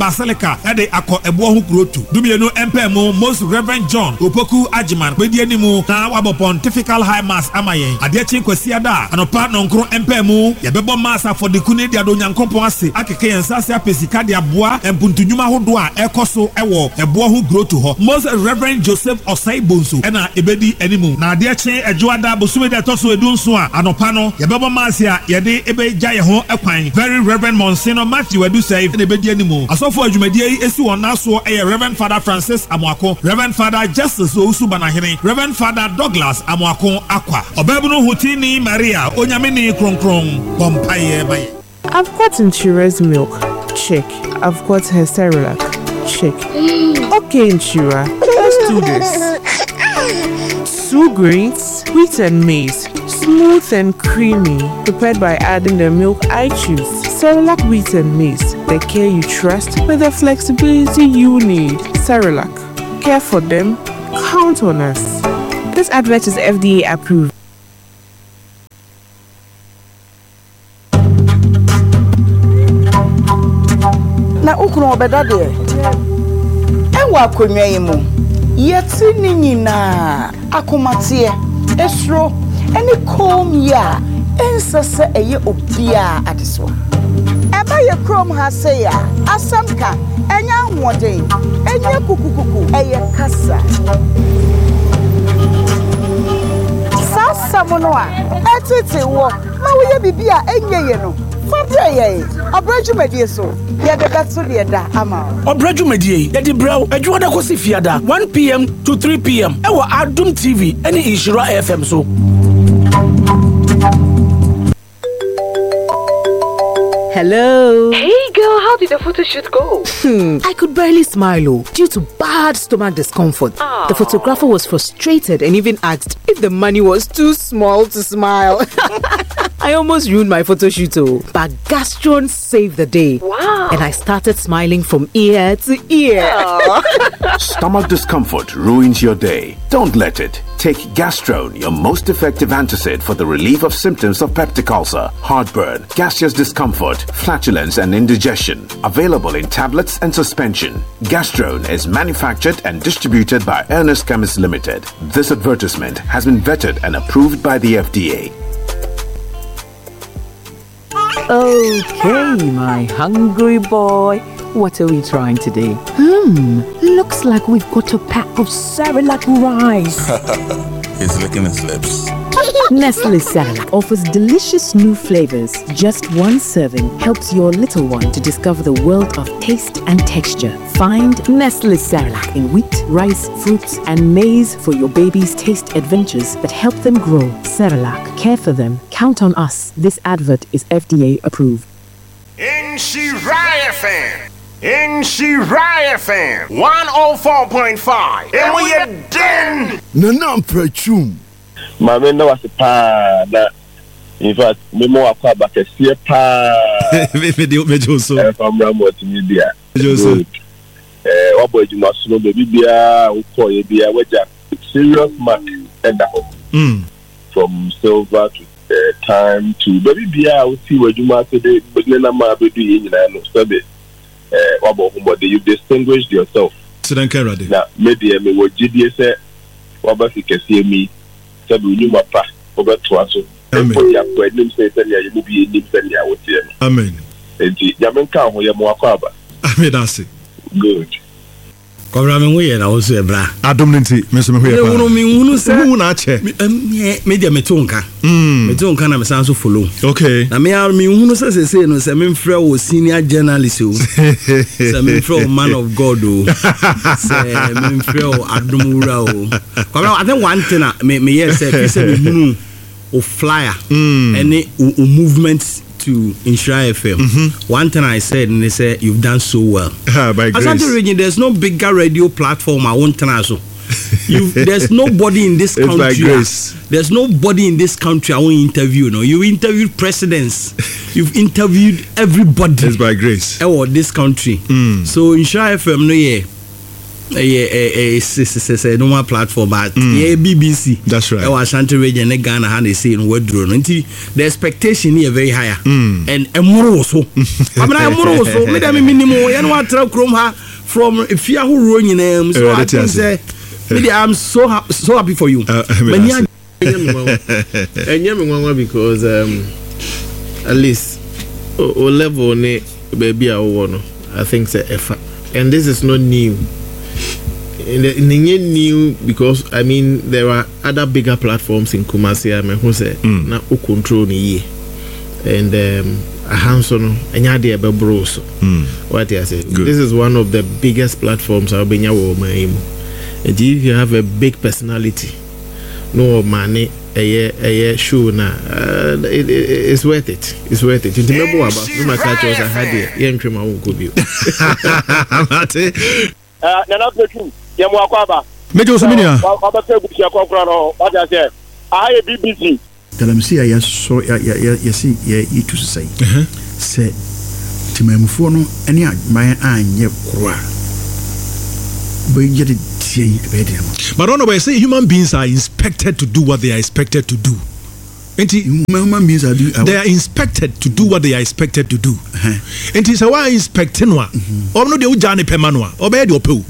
Basilica ede akọ ebo ho kurotu dumienu empemu Most Reverend John Opoku Ajiman kwedi animu na wabo Pontifical High Mass amayen ade chi kwasiada anopa nonkro empemu yebebo mass for the kune dia do nyankopon ase akeke yensase apesika de aboa empuntunwuma hodo a ekoso ewo ebo ho kurotu ho Most Reverend Joseph Osai Bonso ena ebedi animu na ade chi ejuada bosume de toso edunso a anopa no yebebo mass ya yede ebeja ye ho ekwan Very Reverend Monsignor Matthew Edusei na ebedi animu asofo adwumadie yi esi won naso Reverend Father Francis Amoako Reverend Father Justice Ousu Banahene Reverend Father Douglas Amoako Akwa Obebunu Hutini Maria Onyamini Kronkron Bompaye Baye. I've got Nchira's milk. Check. I've got her Cerelac. Check. Okay, Nchira, let's do this. 2 grains, wheat and maize, smooth and creamy, prepared by adding the milk I choose. Cerelac wheat and maize, the care you trust with the flexibility you need. Cerelac, care for them, count on us. This advert is FDA approved. Na ukunu obeda de enwa akonwa yimu yeti ni nyina akomatie esro eni kom ya ensese eye obia adeso eba ye krom ha se ya asamka enya hoden enya kukukuku eye kasa sasa mono a etete wo ma wo ye bibia enye ye no fabreye obrajumedie so ye de betso de da ama obrajumedie ye di brew adwoda kosi fiada 1 p.m. to 3 p.m. ewa Adum TV ene Ishira FM so. Hello. Hey girl, how did the photo shoot go? I could barely smile due to bad stomach discomfort. Aww. The photographer was frustrated and even asked if the money was too small to smile. I almost ruined my photo shoot, but Gastron saved the day. Wow. And I started smiling from ear to ear. Stomach discomfort ruins your day. Don't let it. Take Gastrone, your most effective antacid for the relief of symptoms of peptic ulcer, heartburn, gaseous discomfort, flatulence, and indigestion. Available in tablets and suspension. Gastrone is manufactured and distributed by Ernest Chemists Limited. This advertisement has been vetted and approved by the FDA. Okay, my hungry boy. What are we trying today? Looks like we've got a pack of Cerelac rice. He's licking his lips. Nestle Cerelac offers delicious new flavors. Just one serving helps your little one to discover the world of taste and texture. Find Nestle Cerelac in wheat, rice, fruits, and maize for your baby's taste adventures that help them grow. Cerelac, care for them. Count on us. This advert is FDA approved. Nshiraya FM 104.5 and we are den Nanam Prechum. Mame no was a pa na in fact me mo akwa ba kese pa me Joso from Ramot media Joso obo ejuma so no baby bia ukọ ye bia waja serious mark and from silver to time to baby bia we see wajuma so de na ma be do yin na no so be obo humode you distinguished yourself so dan kerade na media me wajidie se oba fikese mi sabu ni mapa obeto aso amen ya ko enim se ya ye bi enim se ya wotie no amen enti ya menka ho ye mo akwa amen that's it good Kobra me huye na wo so ebra adom nti me so me huye pa me hunu se hu na che me dia metonka metonka na me san so follow okay na me hunu se no se me mfrɛ wo senior journalist o se me mfrɛ wo man of God o se me mfrɛ wo adom wura o Kobra I think one thing me yes say me hunu o flyer any o movement to Nshira FM. One thing I said, and they said, you've done so well. By grace. Asante region, there's no bigger radio platform I won't turn so. There's nobody in this country. By grace. There's nobody in this country I won't interview. No, you interviewed presidents. You've interviewed everybody. It's by grace. This country. So Nshira FM, no yeah. normal platform, but BBC. That's right. Our Ashanti region, Ghana, and they say in word drone. The expectation here very higher. And more so. I mean, I'm more so. Maybe minimum. You know what? Chrome from if you are who run your name. So I can say, I'm so happy for you. Because at least o level ne baby a no I think say effort, and this is not new. New because I mean there are other bigger platforms in Kumasi. I mean who say na o control ni and a hands-on enya de be bros. What I say? This is one of the biggest platforms I've been here. And if you have a big personality, no money. A show na it's worth it. It's worth it. You remember about my catchers I had here. Yeah, I won't go you. Nana Peku, Yamuakaba. Major Seminia. What I say? I BBC. Galamsey, I saw you see, you to say. Say, Timamufono, any my aunt, yet, but you get it. But I don't know why I say human beings are inspected to do what they are expected to do. Human beings are they are inspected to do what they are expected to do. And it's a why inspecting one. Or no, the Johnny Pemanua, or bed your poo.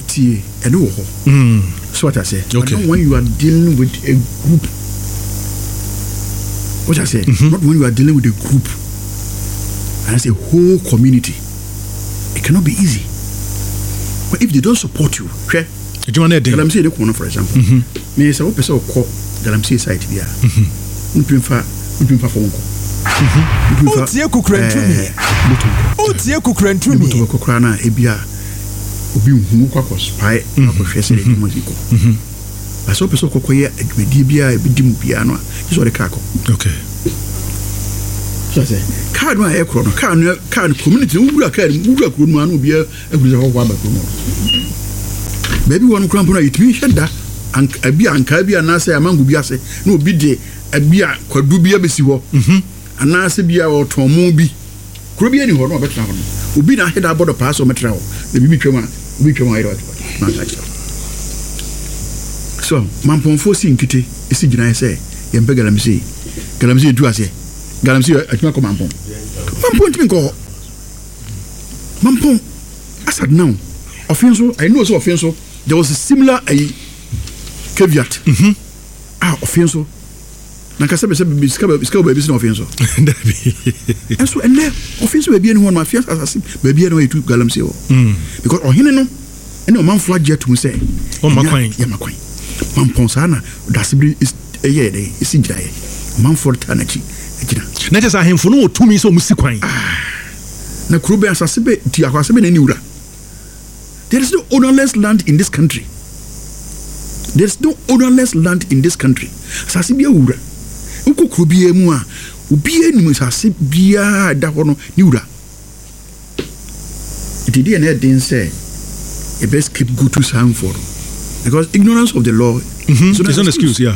So what I say, okay. Not when you are dealing with a group. What I say, not when you are dealing with a group. And as a whole community, it cannot be easy. But if they don't support you, okay? Galamsey, for example, me say, "Open so call Galamsey site here." Unpinfa phone call. Otie kukrentumi. Otie kukrentumi. Mutu kokra na ebia obi hu kwa spy na ko hwese de moziko. Aso peso kokoye adwedi bia ebidim bia no. Iso de kako. Okay. So say, card no e kro no, card community wura card wura kro no anu bia egure ho kwa ba kro no. Baby one cramp na itimi hweda abia anka bia na say amangu bia say na obi de abia kwadu bia besi ho ana say bia otomo bi kro bia ni ho no betra ho obi na heda bodo pass o metra ho na bibi twema ayro na kacha so mamponfo si nkite esi gina say yembe Galamsey du ase Galamsey atuma ko mampon timi ko mampon asad now offenso I know so offenso there was a similar caveat offenso na kasa be biska baby no offenso and so and offenso baby any one my fear assassin baby no to Galamsey because ohene no and o man flag jet to say o makwan mampon sana dasibri is is injire man for eternity na just ahemfo no otumi so musikwan na kurube asasebe ti akwasebe na niura. There is no ownerless land in this country. There is no ownerless land in this country. Asasebe ura uko kurube mu a obi enu asasebe da ho no niura. It dey na den say a best keep go to sound for because ignorance of the law is an excuse, yeah.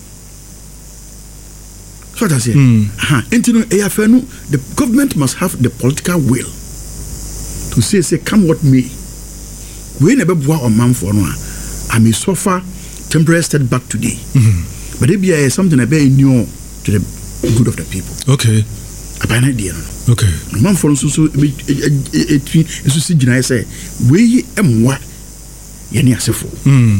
So what I say, the government must have the political will to say, come what may. We never bow a man for no. I may suffer temporary setback today, but it be something I very new to the good of the people. Okay. About an idea. Okay. Man for so it is to say we what yeni asefo.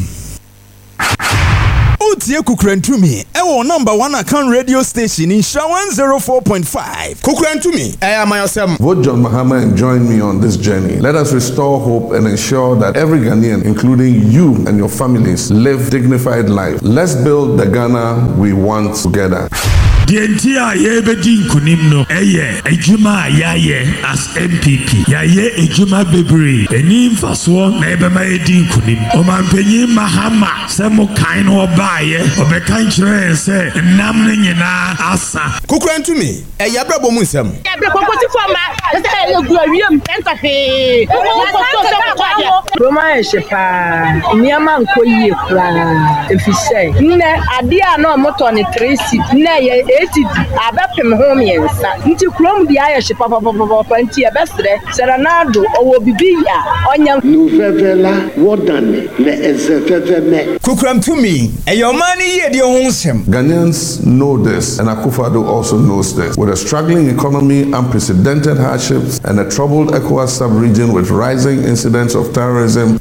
Otie kukrentumi ewo number 1 account radio station in Sha 104.5. Kukrentumi ayama. Vote John Mahama and join me on this journey. Let us restore hope and ensure that every Ghanaian, including you and your families, live dignified life. Let's build the Ghana we want together. The entire yebedi nkunim no eye ejuma yaye as MPP yaye ejuma bebre eni mfaso na ebema edi nkunim omampanyin Mahama se mo kan no obaye obekan kire se nam ne nyina asa kukrentumi eye brabo mu nsem kokoti foma se egu awiem entafe Roma shepa niama nkoyie kra efise nne ade a na omoto ne 3 seat nne ye ATD abɛpem ho mmiɛnsa nti kurom bi ayɛ hye papapapapa nti ɛbɛsrɛ Serenado ɔwɔ bibi ya ɔnya nuvɛvɛla wɔdane na ɛzɛvɛvɛmɛ Kukuram to me ɛyɛ ɔman ni yie de ho nsɛm. Ghanaians know this, and Akufo-Addo also knows this. With a struggling economy, unprecedented hardships, and a troubled ECOWAS sub-region with rising incidents of terrorism,